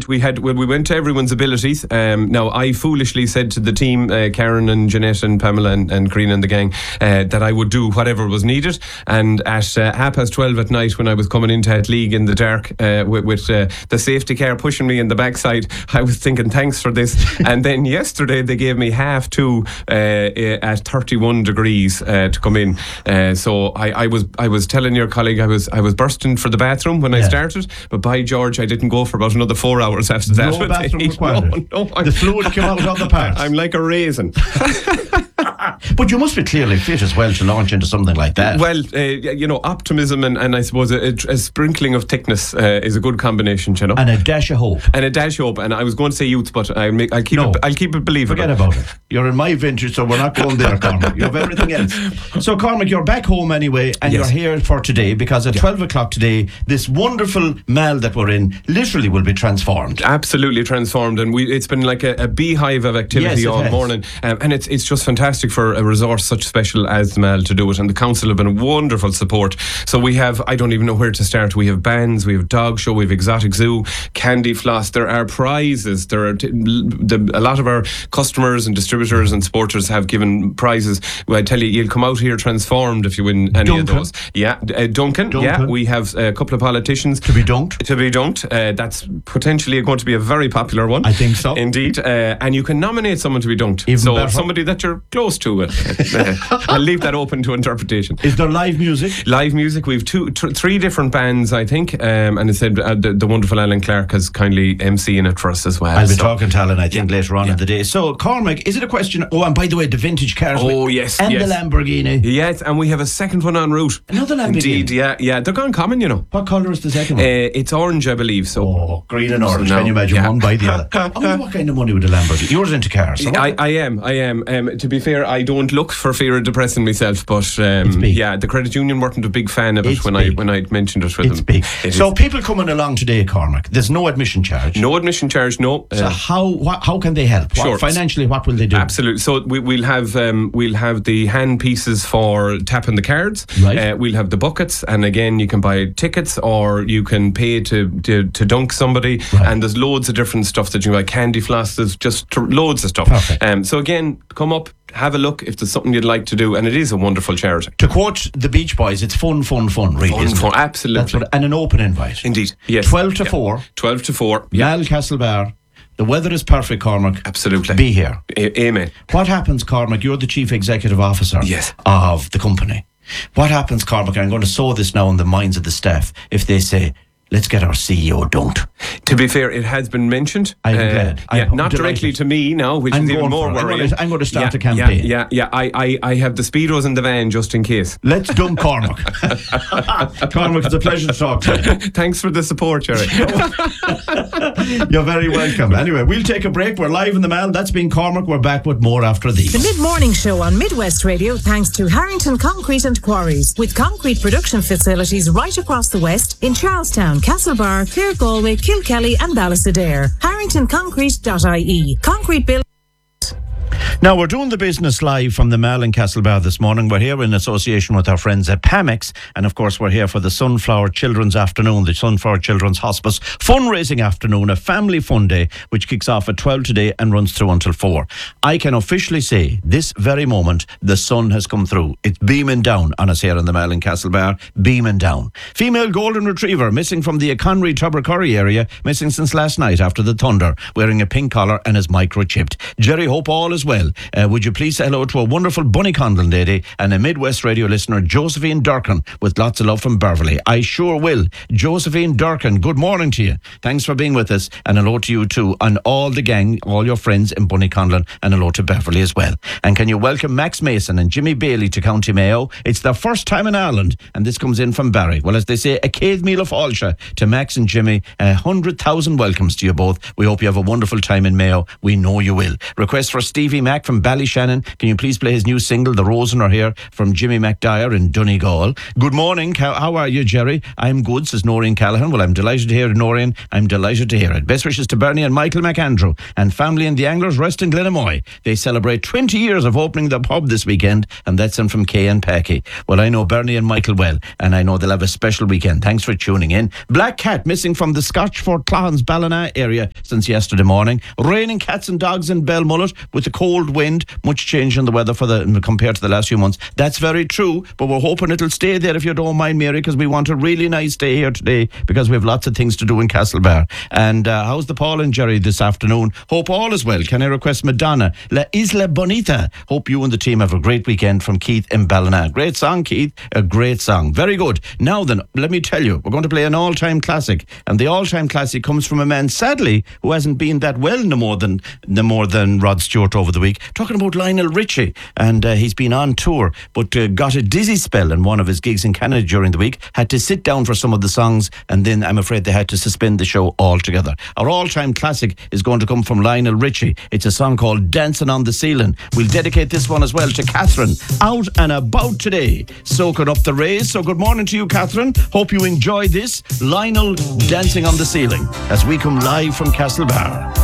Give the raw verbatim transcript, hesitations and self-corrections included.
did. We had well, we went to everyone's abilities. Um, now, I foolishly said to the team, uh, Karen and Jeanette and Pamela and, and Karina and the gang, uh, that I would do whatever was needed. And at uh, half past twelve at night, when I was coming into Head League in the dark uh, with, with uh, the safety car pushing me in the backside, I was thinking, thanks for this. And then yesterday they gave me half two uh, at thirty-one degrees uh, to come in. Uh, so I, I was I was telling your colleague I was I was bursting for the bathroom when yeah. I started, but by George, I didn't go for about another four hours after that. No bathroom required. No, no, the fluid came out of the parts. I'm like a raisin. But you must be clearly fit as well to launch into something like that. Well, uh, you know, optimism and, and I suppose a, a sprinkling of thickness uh, is a good combination, you know. And a dash of hope. And a dash of hope. And I was going to say youth, but I'll, make, I'll keep no, it. I'll keep it believable. Forget about it. You're in my vintage, so we're not going there, Cormac. You have everything else. So, Cormac, you're back home anyway, and yes. you're here for today because at yeah. twelve o'clock today, this wonderful mall that we're in literally will be transformed. Absolutely transformed, and we it's been like a, a beehive of activity yes, all has. morning, um, and it's it's just fantastic for a resource such special as the mall to do it. And the council have been a wonderful support. So we have, I don't even know where to start. We have bands, we have dog show, we have exotic zoo, candy floss. There are prizes. There are t- the, a lot of our customers and distributors and supporters have given prizes. Well, I tell you, you'll come out here transformed if you win any Duncan. of those. Yeah, uh, Duncan, Duncan. Yeah, we have a couple of politicians to be dunked. To be dunked. Uh, that's potentially going to be a very popular one. I think so. Indeed. Uh, and you can nominate someone to be dunked. Even so better. Somebody that you're close to. Uh, I'll leave that open to interpretation. Is there live music? Live music. We've two, t- three different bands, I think, um, and it said uh, the, the wonderful Alan Clark has kindly emceeing it for us as well. I'll be so. talking to Alan, I think, yeah. later on yeah. in the day. So, Cormac, is it a question? Oh, and by the way, the vintage cars. Oh, yes, and yes. the Lamborghini. Yes, and we have a second one en route. Another Lamborghini. Indeed, yeah, yeah. They're gone common, you know. What colour is the second one? Uh, it's orange, I believe. So. Oh, green and orange. So no, Can you imagine yeah. one by the other? I wonder what kind of money would a Lamborghini? Yours into cars. So I, I am, I am. Um, to be fair, I don't look for fear of depressing myself, but um, yeah, the credit union weren't a big fan of it it's when big. I when I mentioned it with it's them. Big. It so is. People coming along today, Cormac, there's no admission charge. No admission charge, no. So uh, how what, how can they help? Sure. What, financially, what will they do? Absolutely. So we, we'll have um, we'll have the hand pieces for tapping the cards. Right. Uh, we'll have the buckets, and again, you can buy tickets or you can pay to to, to dunk somebody. Right. And there's loads of different stuff that you can buy. Candy floss, there's just tr- loads of stuff. Perfect. Um, so again, come up, have a look if there's something you'd like to do, and it is a wonderful charity. To quote the Beach Boys, it's fun, fun, fun, really. Fun, isn't fun, it? absolutely. That's what, and an open invite. Indeed, yes. twelve to yeah. four. twelve to four. Yeah. Mal Castlebar. The weather is perfect, Cormac. Absolutely. Be here. A- amen. What happens, Cormac? You're the chief executive officer yes. of the company. What happens, Cormac? I'm going to sow this now in the minds of the staff. If they say, let's get our C E O dunked. To be fair, it has been mentioned. I'm uh, glad. Yeah, I'm not delighted. directly to me now, which I'm is even more I'm worrying. Going to, I'm going to start yeah, a campaign. Yeah, yeah, yeah. I, I, I have the Speedos in the van just in case. Let's dunk Cormac. Cormac, it's a pleasure to talk to you. Thanks for the support, Jerry. You're very welcome. Anyway, we'll take a break. We're live in the Mall. That's been Cormac. We're back with more after these. The Mid-Morning Show on Midwest Radio, thanks to Harrington Concrete and Quarries, with concrete production facilities right across the West in Charlestown, Castlebar, Clare, Galway, Kilkelly and Ballysadare. harrington concrete dot I E. Concrete build. Now, we're doing the business live from the Mall in Castlebar this morning. We're here in association with our friends at Pamex. And, of course, we're here for the Sunflower Children's Afternoon, the Sunflower Children's Hospice fundraising afternoon, a family fun day, which kicks off at twelve today and runs through until four. I can officially say, this very moment, the sun has come through. It's beaming down on us here in the Mall in Castlebar, beaming down. Female golden retriever missing from the Conry Tubbercurry area, missing since last night after the thunder, wearing a pink collar and is microchipped. Jerry, hope all is well. Uh, would you please say hello to a wonderful Bunny Conlon lady and a Midwest Radio listener, Josephine Durkin, with lots of love from Beverly. I sure will. Josephine Durkin, good morning to you. Thanks for being with us, and hello to you too, and all the gang, all your friends in Bunny Conlon, and hello to Beverly as well. And can you welcome Max Mason and Jimmy Bailey to County Mayo? It's their first time in Ireland, and this comes in from Barry. Well, as they say, a céad míle fáilte to Max and Jimmy. A hundred thousand welcomes to you both. We hope you have a wonderful time in Mayo. We know you will. Request for Stevie Mac Jack from Ballyshannon. Can you please play his new single, The Rosen Are Here, from Jimmy McDyer in Donegal? Good morning. How, how are you, Jerry? I'm good, says Noreen Callaghan. Well, I'm delighted to hear it, Noreen. I'm delighted to hear it. Best wishes to Bernie and Michael McAndrew and family in the Anglers Rest in Glenamoy. They celebrate twenty years of opening the pub this weekend, and that's in from Kay and Packy. Well, I know Bernie and Michael well, and I know they'll have a special weekend. Thanks for tuning in. Black cat missing from the Scotchford Clons Ballina area since yesterday morning. Raining cats and dogs in Belmullet with the cold wind. Much change in the weather for the compared to the last few months. That's very true, but we're hoping it'll stay there, if you don't mind, Mary, because we want a really nice day here today because we have lots of things to do in Castlebar. And uh, how's the Paul and Jerry this afternoon? Hope all is well. Can I request Madonna, La Isla Bonita? Hope you and the team have a great weekend, from Keith in Ballina. Great song, Keith. A great song. Very good. Now then, let me tell you, we're going to play an all-time classic. And the all-time classic comes from a man, sadly, who hasn't been that well no more than no more than Rod Stewart over the week. Talking about Lionel Richie. And uh, he's been on tour, but uh, got a dizzy spell in one of his gigs in Canada during the week. Had to sit down for some of the songs, and then I'm afraid they had to suspend the show altogether. Our all-time classic is going to come from Lionel Richie. It's a song called Dancing on the Ceiling. We'll dedicate this one as well to Catherine, out and about today, soaking up the rays. So good morning to you, Catherine. Hope you enjoy this. Lionel, Dancing on the Ceiling, as we come live from Castlebar.